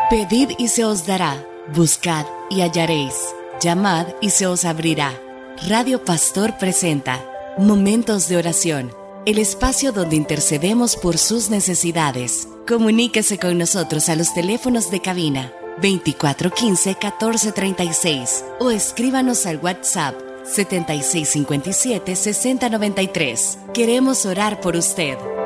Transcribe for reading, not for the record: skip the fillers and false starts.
Pedid y se os dará, buscad y hallaréis, llamad y se os abrirá. Radio Pastor presenta Momentos de Oración, el espacio donde intercedemos por sus necesidades. Comuníquese con nosotros a los teléfonos de cabina 2415-1436 o escríbanos al WhatsApp 7657-6093. Queremos orar por usted.